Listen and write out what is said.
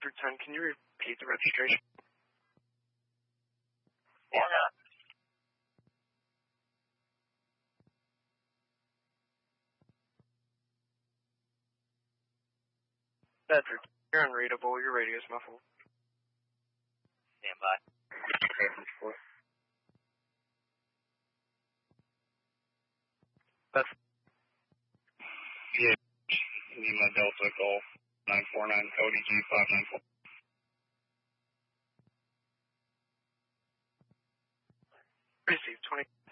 Bedford 10, can you repeat the registration? Warner. Bedford, you're unreadable. Your radio's muffled. Stand by. Bedford. Yeah, Lima Delta Golf 949 Cody G594. Received 20.